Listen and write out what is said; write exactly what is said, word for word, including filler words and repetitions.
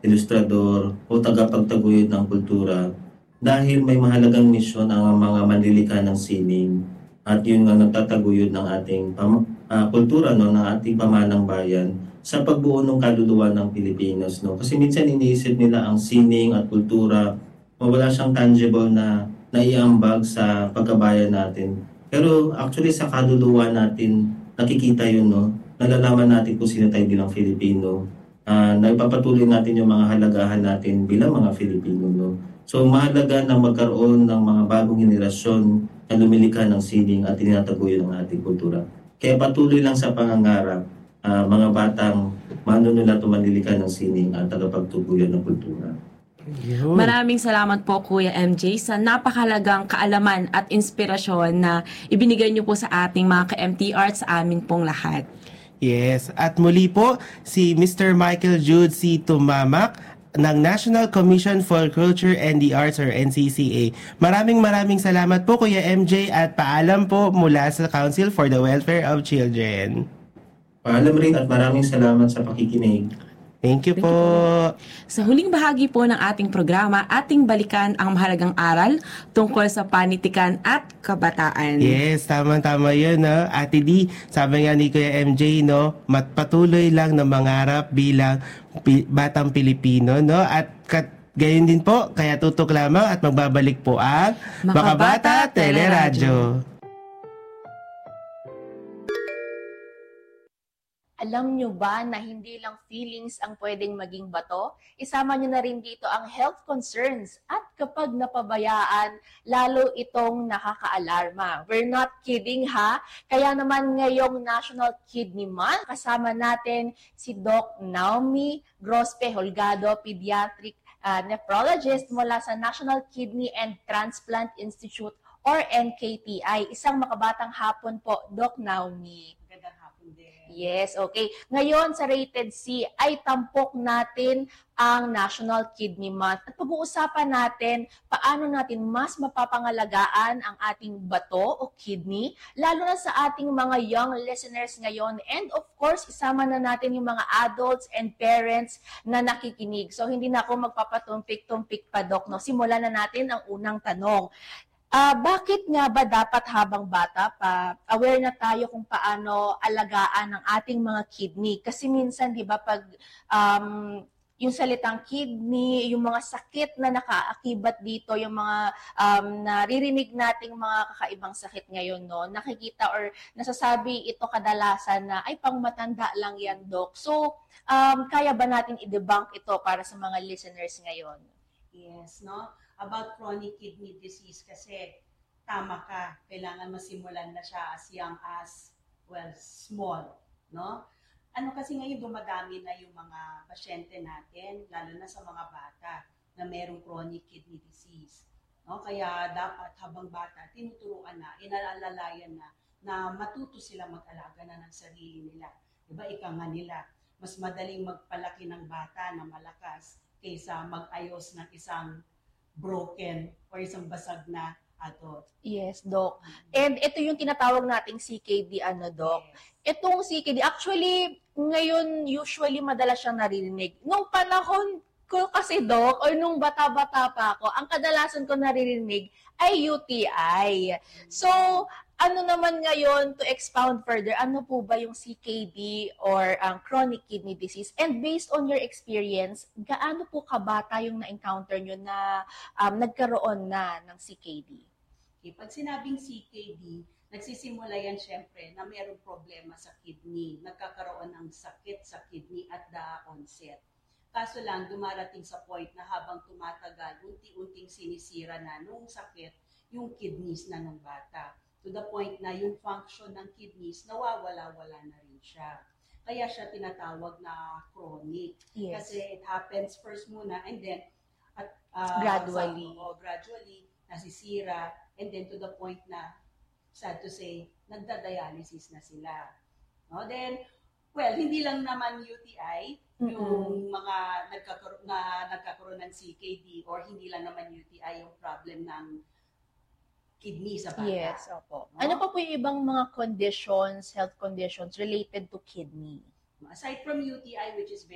ilustrador o tagapagtaguyod ng kultura dahil may mahalagang misyon ang mga manlilikha ng sining at yun nga nagtataguyod ng ating pam- uh, kultura, no, ng ating pamanang bayan sa pagbuo ng kaluluwa ng Pilipinos. No? Kasi minsan iniisip nila ang sining at kultura, wala siyang tangible na naiambag sa pagkabayan natin. Pero actually sa kaluluwa natin, nakikita yun, no? Nalalaman natin kung sino tayo bilang Filipino. Uh, naipapatuloy natin yung mga halagahan natin bilang mga Filipino. No? So mahalaga na magkaroon ng mga bagong henerasyon na lumilikha ng sining at tinataguyod ang ating kultura. Kaya patuloy lang sa pangangarap, uh, mga batang manunula tumanlilikha ng sining at tagapagtuguyod ng kultura. Yun. Maraming salamat po Kuya M J sa napakalagang kaalaman at inspirasyon na ibinigay niyo po sa ating mga ka-M T R sa amin pong lahat. Yes, at muli po si Mister Michael Jude C. Tumamak ng National Commission for Culture and the Arts or N C C A. Maraming maraming salamat po Kuya M J at paalam po mula sa Council for the Welfare of Children. Paalam rin at maraming salamat sa pakikinig. Thank you po. Sa huling bahagi po ng ating programa, ating balikan ang mahalagang aral tungkol sa panitikan at kabataan. Yes, tama-tama yun, no? Ate D, sabi nga ni Kuya M J, no, matpatuloy lang na mangarap bilang pi- batang Pilipino, no? At kat gayon din po, kaya tutok lamang at magbabalik po ang Makabata Teleradyo. Alam nyo ba na hindi lang feelings ang pwedeng maging bato? Isama nyo na rin dito ang health concerns at kapag napabayaan, lalo itong nakakaalarma. We're not kidding ha? Kaya naman ngayong National Kidney Month, kasama natin si Doc Naomi Grospe Holgado, Pediatric uh, Nephrologist mula sa National Kidney and Transplant Institute or N K T I. Isang makabatang hapon po, Doc Naomi. Magandang hapon din. Yes, okay. Ngayon sa Rated C ay tampok natin ang National Kidney Month. At pag-uusapan natin paano natin mas mapapangalagaan ang ating bato o kidney, lalo na sa ating mga young listeners ngayon. And of course, isama na natin yung mga adults and parents na nakikinig. So hindi na ako magpapatumpik-tumpik pa, Doc. No? Simulan na natin ang unang tanong. Uh, bakit nga ba dapat habang bata pa, aware na tayo kung paano alagaan ang ating mga kidney? Kasi minsan, di ba, pag um, yung salitang kidney, yung mga sakit na nakaakibat dito, yung mga um, naririnig nating mga kakaibang sakit ngayon, no? Nakikita or nasasabi ito kadalasan na, ay, pang matanda lang yan, Doc. So, um, kaya ba natin i-debunk ito para sa mga listeners ngayon? Yes, no? About chronic kidney disease kasi tama ka, kailangan masimulan na siya as young as, well, small, no? Ano kasi ngayon dumadami na yung mga pasyente natin, lalo na sa mga bata na merong chronic kidney disease, no? Kaya dapat habang bata, tinuturuan na, inaalalayan na, na matuto sila mag-alaga na ng sarili nila. Diba, ika nga nila, mas madaling magpalaki ng bata na malakas kaysa mag-ayos ng isang broken or isang basag na adult. Yes, Doc. And ito yung tinatawag nating C K D, ano, Doc? Yes. Itong C K D, actually, ngayon, usually, madalas siyang naririnig. Nung panahon ko kasi, Doc, or nung bata-bata pa ako, ang kadalasan ko naririnig ay U T I. So, ano naman ngayon, to expound further, ano po ba yung C K D or um, chronic kidney disease? And based on your experience, gaano po kabata yung na-encounter nyo na um, nagkaroon na ng C K D? Okay, pag sinabing C K D, nagsisimula yan syempre na mayroong problema sa kidney. Nagkakaroon ng sakit sa kidney at the onset. Kaso lang, dumarating sa point na habang tumatagal, unti-unting sinisira na nung sakit yung kidneys na nung bata. To the point na yung function ng kidneys, nawawala-wala na rin siya. Kaya siya tinatawag na chronic. Yes. Kasi it happens first muna and then at, uh, gradually. Sa, oh, gradually, nasisira and then to the point na, sad to say, nagda-dialysis na sila. No? Then, well, hindi lang naman U T I, mm-hmm. yung mga nagkakaroon, na nagkakaroon ng C K D or hindi lang naman U T I yung problem ng kidney sa bata. Yes, opo. No? Ano pa po yung ibang mga conditions, health conditions related to kidney? Aside from U T I, which is